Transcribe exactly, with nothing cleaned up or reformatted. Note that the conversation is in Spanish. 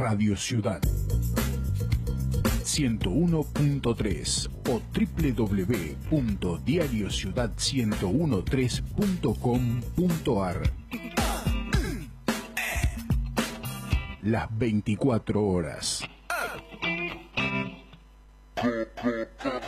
Radio Ciudad ciento uno punto tres o doble u doble u doble u punto diario ciudad ciento trece punto com punto ar. Las veinticuatro horas.